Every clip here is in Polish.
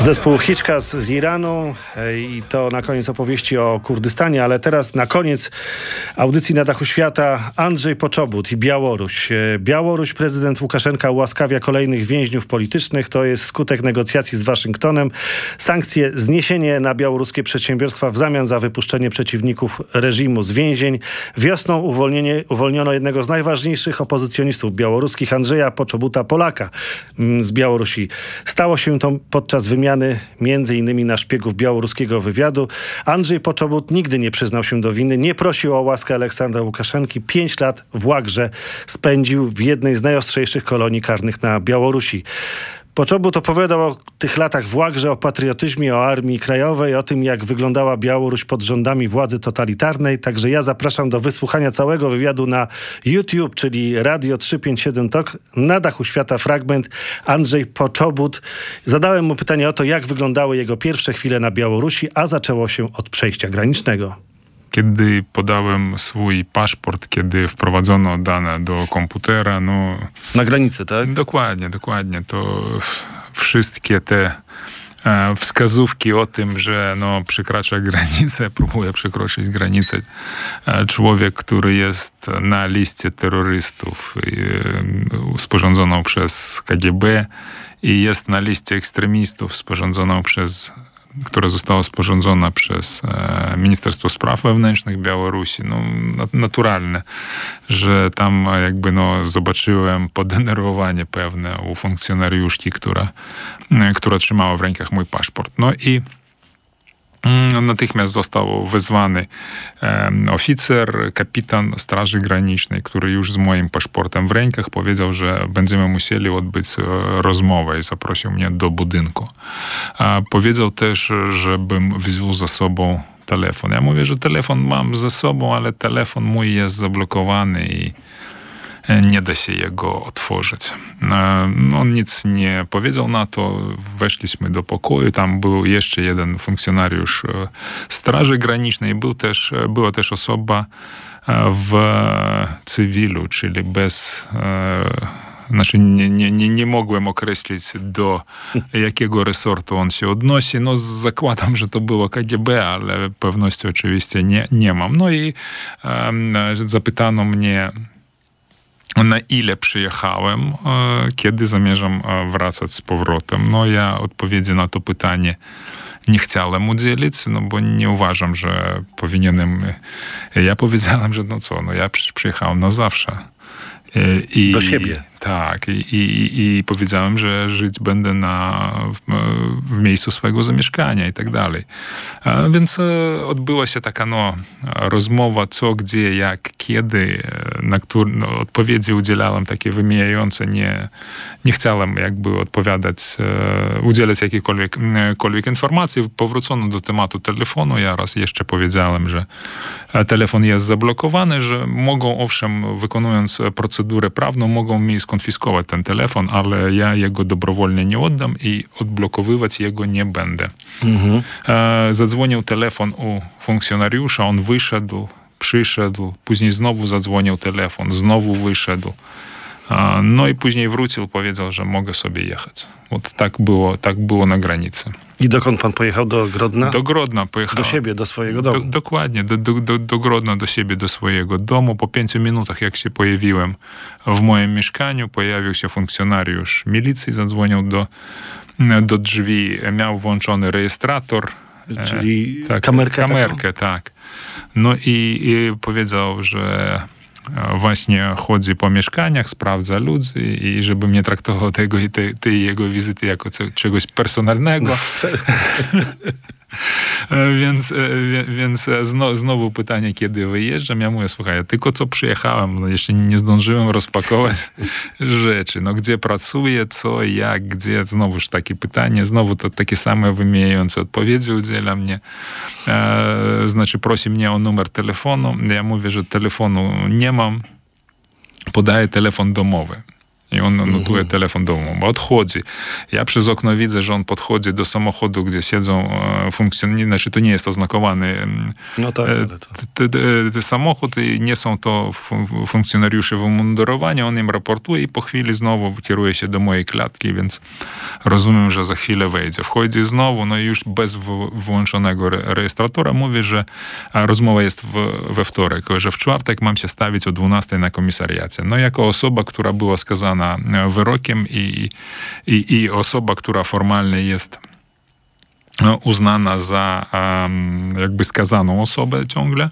Zespół Hickas z Iranu i to na koniec opowieści o Kurdystanie, ale teraz na koniec audycji Na dachu świata Andrzej Poczobut i Białoruś. Białoruś, prezydent Łukaszenka ułaskawia kolejnych więźniów politycznych. To jest skutek negocjacji z Waszyngtonem. Sankcje, zniesienie na białoruskie przedsiębiorstwa w zamian za wypuszczenie przeciwników reżimu z więzień. Wiosną uwolniono jednego z najważniejszych opozycjonistów białoruskich, Andrzeja Poczobuta, Polaka z Białorusi. Stało się to podczas wymiany między innymi na szpiegów białoruskiego wywiadu. Andrzej Poczobut nigdy nie przyznał się do winy, nie prosił o łaskę Aleksandra Łukaszenki. 5 lat w łagrze spędził w jednej z najostrzejszych kolonii karnych na Białorusi. Poczobut opowiadał o tych latach w łagrze, o patriotyzmie, o Armii Krajowej, o tym, jak wyglądała Białoruś pod rządami władzy totalitarnej. Także ja zapraszam do wysłuchania całego wywiadu na YouTube, czyli Radio 357 Talk. Na dachu świata fragment. Andrzej Poczobut. Zadałem mu pytanie o to, jak wyglądały jego pierwsze chwile na Białorusi, a zaczęło się od przejścia granicznego. Kiedy podałem swój paszport, kiedy wprowadzono dane do komputera, Na granicy, tak? Dokładnie. To wszystkie te wskazówki o tym, że przekracza granicę, próbuje przekroczyć granicę człowiek, który jest na liście terrorystów sporządzoną przez KGB i jest na liście ekstremistów sporządzoną która została sporządzona przez Ministerstwo Spraw Wewnętrznych Białorusi. Naturalne, że tam zobaczyłem podenerwowanie pewne u funkcjonariuszki, która trzymała w rękach mój paszport. I natychmiast został wezwany oficer, kapitan Straży Granicznej, który już z moim paszportem w rękach powiedział, że będziemy musieli odbyć rozmowę i zaprosił mnie do budynku. Powiedział też, żebym wziął ze sobą telefon. Ja mówię, że telefon mam ze sobą, ale telefon mój jest zablokowany i nie da się jego otworzyć. On nic nie powiedział na to. Weszliśmy do pokoju. Tam był jeszcze jeden funkcjonariusz Straży Granicznej. Była też osoba w cywilu, czyli bez... nie mogłem określić, do jakiego resortu on się odnosi. Zakładam, że to było KGB, ale pewności oczywiście nie mam. I zapytano mnie, na ile przyjechałem, kiedy zamierzam wracać z powrotem. Ja odpowiedzi na to pytanie nie chciałem udzielić, bo nie uważam, że powinienem... Ja powiedziałem, że ja przyjechałem na zawsze. Do siebie. Tak. I powiedziałem, że żyć będę w miejscu swojego zamieszkania i tak dalej. Więc odbyła się taka rozmowa, co, gdzie, jak, kiedy, na które odpowiedzi udzielałem takie wymijające. Nie chciałem udzielać jakiejkolwiek informacji. Powrócono do tematu telefonu. Ja raz jeszcze powiedziałem, że telefon jest zablokowany, że mogą, owszem, wykonując procedurę prawną, mogą mi skonfiskować ten telefon, ale ja jego dobrowolnie nie oddam i odblokowywać jego nie będę. Zadzwonił telefon u funkcjonariusza, on wyszedł, przyszedł, później znowu zadzwonił telefon, znowu wyszedł. I później wrócił, powiedział, że mogę sobie jechać. Tak było na granicy. I dokąd pan pojechał? Do Grodna? Do Grodna pojechałem. Do siebie, do swojego domu? Dokładnie, do Grodna, do siebie, do swojego domu. Po 5 minutach, jak się pojawiłem w moim mieszkaniu, pojawił się funkcjonariusz milicji, zadzwonił do drzwi, miał włączony rejestrator. Czyli kamerkę, tak. I powiedział, że właśnie chodzi po mieszkaniach, sprawdza ludzi i żeby nie traktował tej jego wizyty jako czegoś personalnego. Więc znowu pytanie, kiedy wyjeżdżam. Ja mówię, słuchaj, ja tylko co przyjechałem, jeszcze nie zdążyłem rozpakować rzeczy. Gdzie pracuję, co, jak, gdzie. Znowuż takie pytanie, znowu to takie same wymijające odpowiedzi udziela mnie. Prosi mnie o numer telefonu. Ja mówię, że telefonu nie mam. Podaję telefon domowy. I on notuje telefon domowy. Odchodzi. Ja przez okno widzę, że on podchodzi do samochodu, gdzie siedzą funkcjonariusze, znaczy to nie jest oznakowany samochód i nie są to funkcjonariusze w umundurowaniu. On im raportuje i po chwili znowu kieruje się do mojej klatki, więc rozumiem, że za chwilę wejdzie. Wchodzi znowu, no i już bez włączonego rejestratora mówi, że rozmowa jest we wtorek, że w czwartek mam się stawić o 12 na komisariacie. No jako osoba, która była skazana wyrokiem i osoba, która formalnie jest uznana za jakby skazaną osobę ciągle,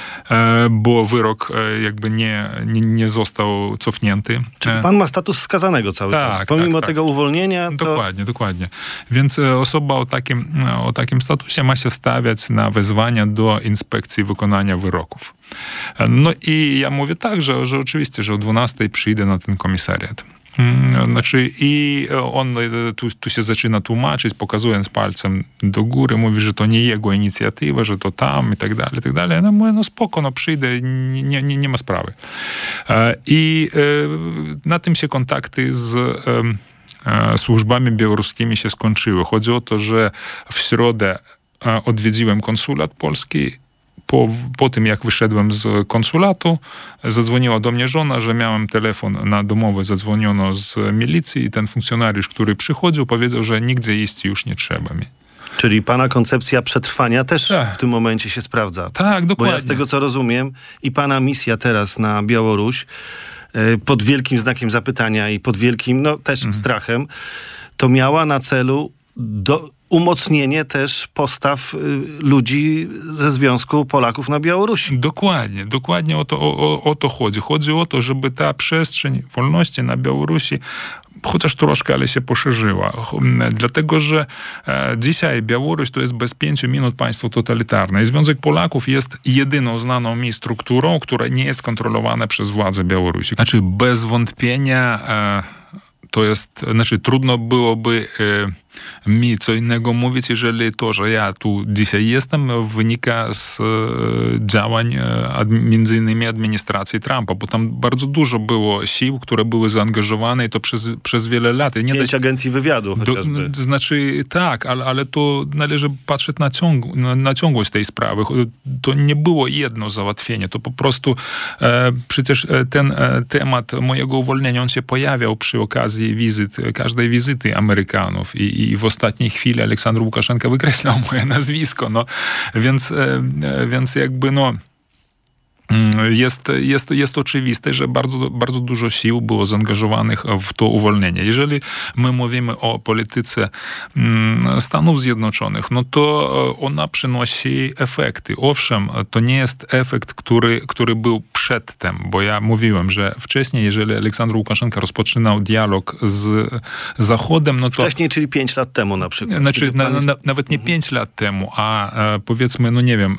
bo wyrok jakby nie został cofnięty. Czyli pan ma status skazanego cały czas. Pomimo tego uwolnienia to... Dokładnie. Więc osoba o takim statusie ma się stawiać na wezwania do inspekcji wykonania wyroków. No i ja mówię tak, że oczywiście, że o 12 przyjdę na ten komisariat. Znaczy, i on tu się zaczyna tłumaczyć, pokazując palcem do góry, mówi, że to nie jego inicjatywa, że to tam i tak dalej, i tak dalej. Ja mówię, no spoko, no przyjdę, nie ma sprawy. I na tym się kontakty z służbami białoruskimi się skończyły. Chodzi o to, że w środę odwiedziłem konsulat polski. Po tym, jak wyszedłem z konsulatu, zadzwoniła do mnie żona, że miałem telefon na domowy, zadzwoniono z milicji i ten funkcjonariusz, który przychodził, powiedział, że nigdzie iść już nie trzeba mi. Czyli pana koncepcja przetrwania też w tym momencie się sprawdza. Tak, dokładnie. Bo ja z tego, co rozumiem, i pana misja teraz na Białoruś, pod wielkim znakiem zapytania i pod wielkim, też strachem, to miała na celu umocnienie też postaw ludzi ze Związku Polaków na Białorusi. Dokładnie o to chodzi. Chodzi o to, żeby ta przestrzeń wolności na Białorusi chociaż troszkę, ale się poszerzyła. Dlatego, że dzisiaj Białoruś to jest bez 5 minut państwo totalitarne. I Związek Polaków jest jedyną znaną mi strukturą, która nie jest kontrolowana przez władze Białorusi. Znaczy, bez wątpienia to jest, trudno byłoby mi co innego mówić, jeżeli to, że ja tu dzisiaj jestem, wynika z działań między innymi administracji Trumpa, bo tam bardzo dużo było sił, które były zaangażowane i to przez wiele lat. 5 agencji wywiadu chociażby. Tak, ale to należy patrzeć na ciągłość tej sprawy. To nie było jedno załatwienie, to po prostu przecież ten temat mojego uwolnienia, on się pojawiał przy okazji każdej wizyty Amerykanów i w ostatniej chwili Aleksandr Łukaszenka wykreślał moje nazwisko, więc jakby jest oczywiste, że bardzo, bardzo dużo sił było zaangażowanych w to uwolnienie. Jeżeli my mówimy o polityce Stanów Zjednoczonych, to ona przynosi efekty. Owszem, to nie jest efekt, który był przedtem, bo ja mówiłem, że wcześniej, jeżeli Aleksandr Łukaszenka rozpoczynał dialog z Zachodem, to... Wcześniej, czyli 5 lat temu na przykład. Znaczy, nawet nie 5 lat temu, a powiedzmy,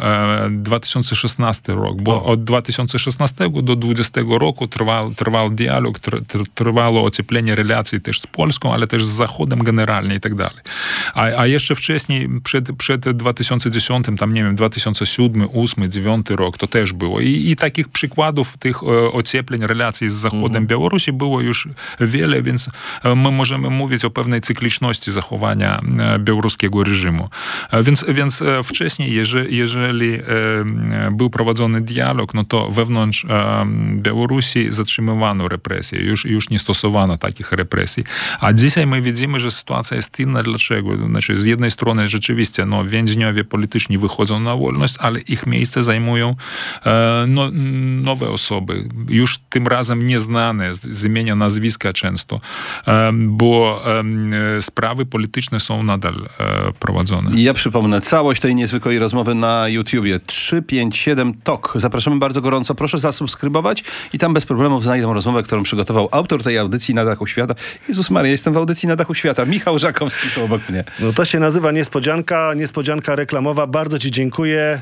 2016 rok, bo od 2016 do 2020 roku trwał dialog, trwało ocieplenie relacji też z Polską, ale też z Zachodem generalnie i tak dalej. A jeszcze wcześniej, przed 2010, 2007, 2008, 2009 rok, to też było. I takich przykładów tych ociepleń relacji z Zachodem Białorusi było już wiele, więc my możemy mówić o pewnej cykliczności zachowania białoruskiego reżimu. Więc wcześniej, jeżeli był prowadzony dialog, to wewnątrz Białorusi zatrzymywano represje. Już nie stosowano takich represji. A dzisiaj my widzimy, że sytuacja jest inna. Dlaczego? Znaczy, z jednej strony rzeczywiście więźniowie polityczni wychodzą na wolność, ale ich miejsce zajmują nowe osoby. Już tym razem nieznane z imienia, nazwiska często, bo sprawy polityczne są nadal prowadzone. Ja przypomnę całość tej niezwykłej rozmowy na YouTubie. 357 TOK. Zapraszamy bardzo gorąco. Proszę zasubskrybować i tam bez problemów znajdą rozmowę, którą przygotował autor tej audycji Na dachu świata. Jezus Maria, jestem w audycji Na dachu świata. Michał Żakowski tu obok mnie. To się nazywa niespodzianka reklamowa. Bardzo ci dziękuję.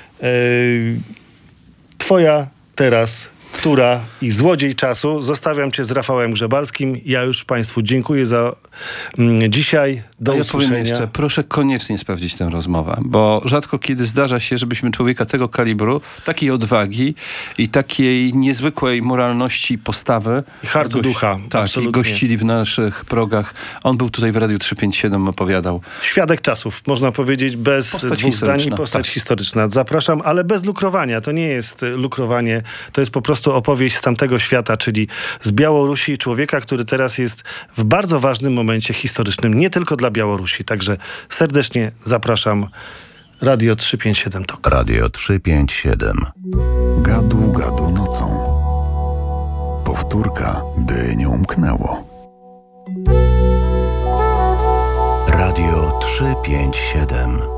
Twoja teraz tura i złodziej czasu. Zostawiam cię z Rafałem Grzebalskim. Ja już państwu dziękuję za Dzisiaj do Ja powiem usłyszenia. jeszcze, proszę koniecznie sprawdzić tę rozmowę, bo rzadko kiedy zdarza się, żebyśmy człowieka tego kalibru, takiej odwagi i takiej niezwykłej moralności i postawy I hartu ducha. Tak, absolutnie. i gościli w naszych progach. On był tutaj w Radiu 357, opowiadał. Świadek czasów, można powiedzieć, bez Postać dwóch zdań, historyczna, postać tak. historyczna. Zapraszam, ale bez lukrowania. To nie jest lukrowanie, to jest po prostu opowieść z tamtego świata, czyli z Białorusi, człowieka, który teraz jest w bardzo ważnym momencie historycznym, nie tylko dla Białorusi. Także serdecznie zapraszam. Radio 357 TOK. Radio 357. Gadu, gadu nocą. Powtórka, by nie umknęło. Radio 357.